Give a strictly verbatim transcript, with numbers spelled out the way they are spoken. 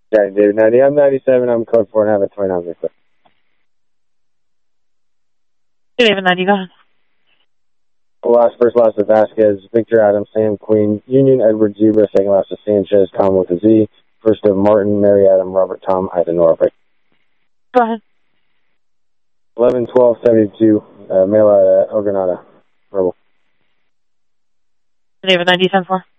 Yeah, David ninety. I'm ninety-seven. I'm code four and I have a twenty-nine Victor. David ninety, go ahead. Lost, first loss to Vasquez, Victor Adams, Sam Queen, Union, Edward Zebra, second loss to Sanchez, Tom with a Z, first to Martin, Mary Adam, Robert Tom, Ida Norfolk. Go ahead. eleven twelve seventy-two, uh, mail out uh, El Granada, Rebel. David ninety, ten four.